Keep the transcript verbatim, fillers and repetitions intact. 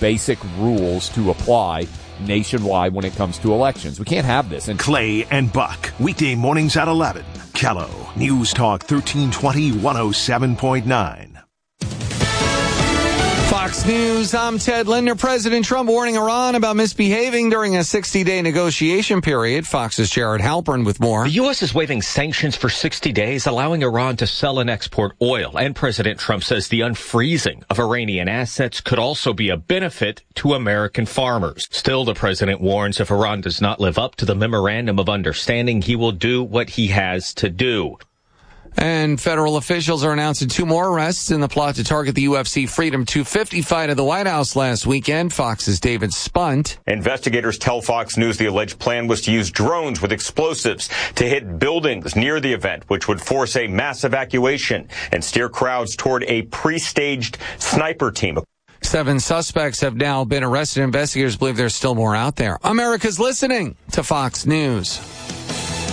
basic rules to apply nationwide when it comes to elections. We can't have this. And Clay and Buck, weekday mornings at eleven. Kello, News Talk thirteen twenty, one oh seven point nine. Fox News, I'm Ted Linder. President Trump warning Iran about misbehaving during a sixty-day negotiation period. Fox's Jared Halpern with more. The U S is waiving sanctions for sixty days, allowing Iran to sell and export oil. And President Trump says the unfreezing of Iranian assets could also be a benefit to American farmers. Still, the president warns if Iran does not live up to the memorandum of understanding, he will do what he has to do. And federal officials are announcing two more arrests in the plot to target the U F C Freedom two fifty fight at the White House last weekend. Fox's David Spunt. Investigators tell Fox News the alleged plan was to use drones with explosives to hit buildings near the event, which would force a mass evacuation and steer crowds toward a pre-staged sniper team. Seven suspects have now been arrested. Investigators believe there's still more out there. America's listening to Fox News.